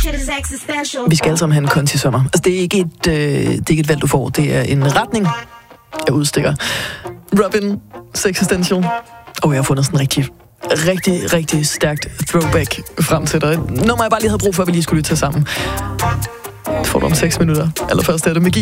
Vi skal alle sammen have en konti-sommer. Altså, det er ikke et valg, du får. Det er en retning, jeg udstikker. Robin, Sexistential. Jeg har fundet sådan en rigtig stærkt throwback frem til dig. Nummer jeg bare lige havde brug for, at vi lige skulle lytte til sammen. Det får du om 6 minutter. Allerførst er det Magi.